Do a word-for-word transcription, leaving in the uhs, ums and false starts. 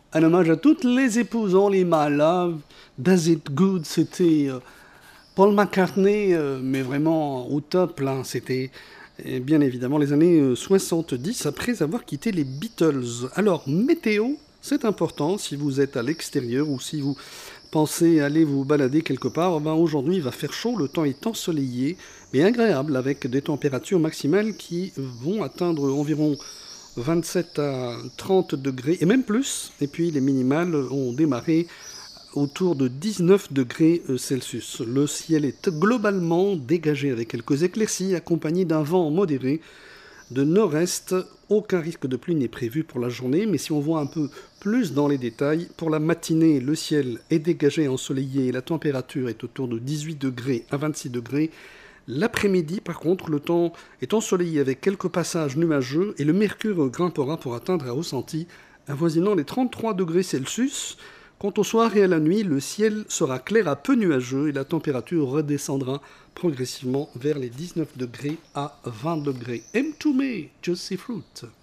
Un hommage à toutes les épouses, on les my love, does it good, c'était euh, Paul McCartney, euh, mais vraiment au top, là, c'était eh bien évidemment les années euh, soixante-dix, après avoir quitté les Beatles. Alors, météo, c'est important, si vous êtes à l'extérieur ou si vous pensez aller vous balader quelque part, ben aujourd'hui il va faire chaud, le temps est ensoleillé, mais agréable, avec des températures maximales qui vont atteindre environ vingt-sept à trente degrés, et même plus. Et puis les minimales ont démarré autour de dix-neuf degrés Celsius. Le ciel est globalement dégagé avec quelques éclaircies, accompagné d'un vent modéré de nord-est. Aucun risque de pluie n'est prévu pour la journée, mais si on voit un peu plus dans les détails, pour la matinée, le ciel est dégagé et ensoleillé et la température est autour de dix-huit degrés à vingt-six degrés. L'après-midi, par contre, le temps est ensoleillé avec quelques passages nuageux et le mercure grimpera pour atteindre un ressenti avoisinant les trente-trois degrés Celsius. Quant au soir et à la nuit, le ciel sera clair à peu nuageux et la température redescendra progressivement vers les dix-neuf degrés à vingt degrés. M to me, Juicy Fruit.